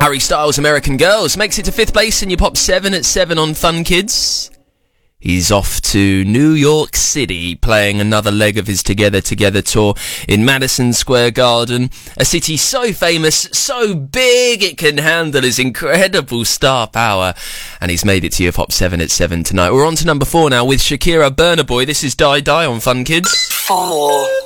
Harry Styles' American Girls makes it to 5th place in your Pop 7 at 7 on Fun Kids. He's off to New York City, playing another leg of his Together Together tour in Madison Square Garden, a city so famous, so big it can handle his incredible star power. And he's made it to your Pop 7 at 7 tonight. We're on to number 4 now with Shakira, Burna Boy. This is Die Die on Fun Kids. 4.